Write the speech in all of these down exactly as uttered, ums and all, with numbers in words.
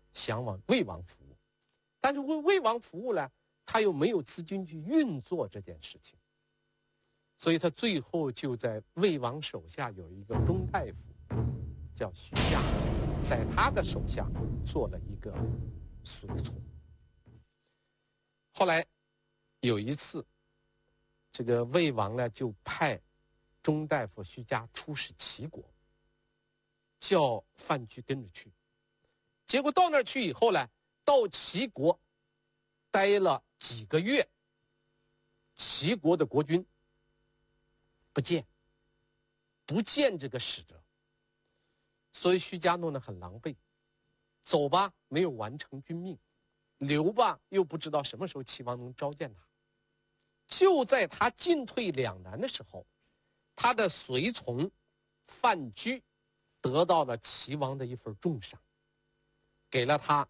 想往魏王服务，但是为魏王服务呢，他又没有资金去运作这件事情，所以他最后就在魏王手下有一个中大夫叫徐家，在他的手下做了一个随从。后来有一次，这个魏王呢就派中大夫徐家出使齐国，叫范雎跟着去。结果到那儿去以后呢，到齐国待了几个月，齐国的国君不见，不见这个使者，所以徐家弄得很狼狈，走吧没有完成君命，留吧又不知道什么时候齐王能召见他。就在他进退两难的时候，他的随从范雎得到了齐王的一份重赏，给了他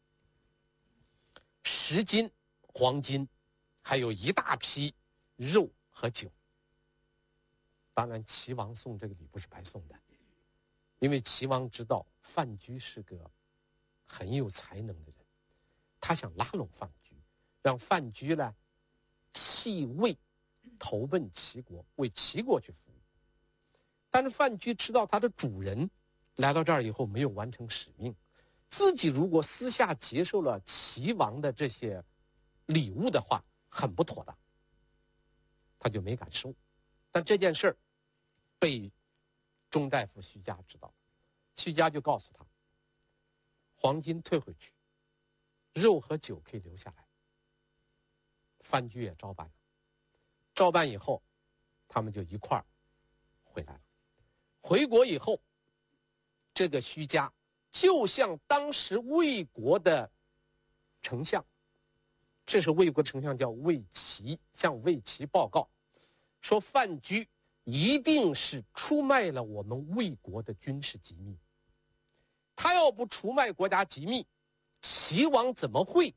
十斤黄金，还有一大批肉和酒。当然齐王送这个礼不是白送的，因为齐王知道范雎是个很有才能的人，他想拉拢范雎，让范雎呢弃魏投奔齐国，为齐国去服务。但是范雎知道他的主人来到这儿以后没有完成使命，自己如果私下接受了齐王的这些礼物的话，很不妥当，他就没敢收。但这件事儿被中大夫徐家知道了，徐家就告诉他，黄金退回去，肉和酒可以留下来。范雎也照办了，照办以后，他们就一块儿回来了。回国以后，这个徐家就向当时魏国的丞相，这是魏国丞相叫魏齐，向魏齐报告说范雎一定是出卖了我们魏国的军事机密，他要不出卖国家机密，齐王怎么会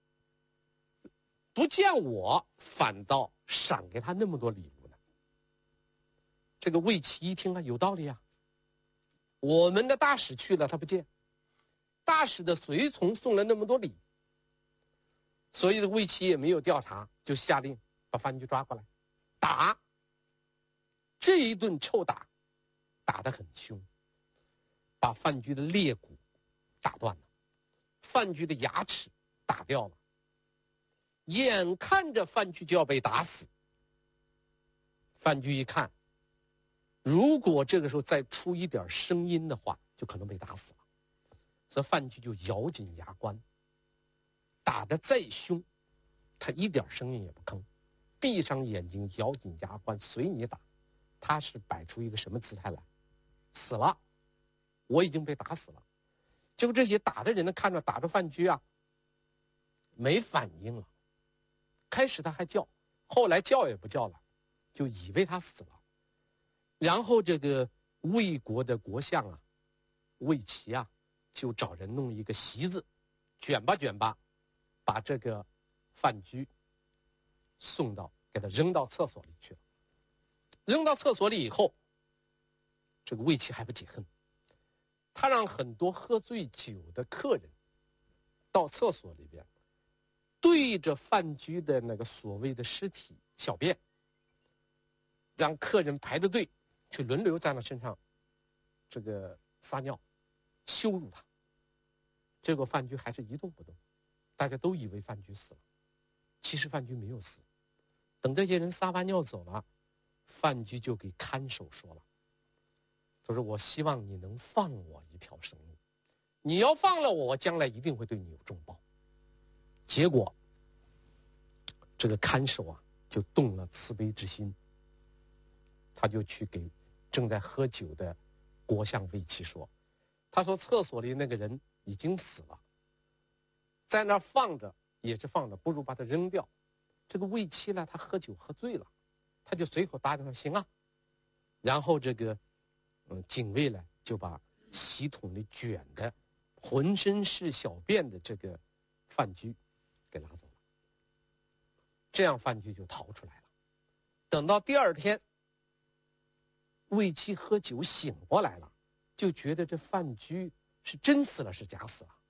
不见我反倒赏给他那么多礼物呢？这个魏齐一听啊，有道理啊，我们的大使去了他不见，大使的随从送了那么多礼，所以魏齐也没有调查，就下令把范雎抓过来打。这一顿臭打打得很凶，把范雎的肋骨打断了，范雎的牙齿打掉了，眼看着范雎就要被打死。范雎一看，如果这个时候再出一点声音的话，就可能被打死了，所以范雎就咬紧牙关，打得再凶，他一点声音也不吭，闭上眼睛，咬紧牙关，随你打。他是摆出一个什么姿态来？死了，我已经被打死了。结果这些打的人呢，看着打着范雎啊，没反应了。开始他还叫，后来叫也不叫了，就以为他死了。然后这个魏国的国相啊，魏齐啊，就找人弄一个席子，卷吧卷吧，把这个范雎送到，给他扔到厕所里去了。扔到厕所里以后，这个魏齐还不解恨，他让很多喝醉酒的客人到厕所里边，对着范雎的那个所谓的尸体小便，让客人排着队去轮流在那身上这个撒尿，羞辱他。结果范雎还是一动不动，大家都以为范雎死了，其实范雎没有死。等这些人撒完尿走了，范雎就给看守说了，他说我希望你能放我一条生路，你要放了我，我将来一定会对你有重报。结果这个看守啊就动了慈悲之心，他就去给正在喝酒的国相魏齐说，他说厕所里那个人已经死了，在那放着也是放着，不如把它扔掉。这个魏齐呢，他喝酒喝醉了，他就随口答应说行啊。然后这个嗯警卫呢就把洗桶里卷的浑身是小便的这个范雎给拉走了，这样范雎就逃出来了。等到第二天，魏齐喝酒醒过来了，就觉得这范雎是真死了是假死了，